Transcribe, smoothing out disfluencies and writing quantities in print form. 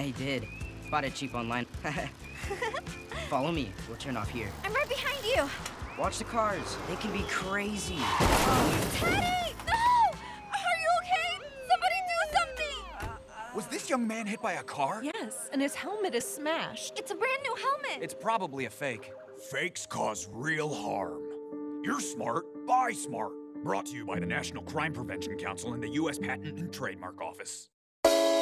he did. Bought it cheap online. Follow me. We'll turn off here. I'm right behind you. Watch the cars. They can be crazy. Teddy! No! Are you okay? Somebody do something! Was this young man hit by a car? Yes, and his helmet is smashed. It's a brand new helmet. It's probably a fake. Fakes cause real harm. You're smart, buy smart. Brought to you by the National Crime Prevention Council and the U.S. Patent and Trademark Office.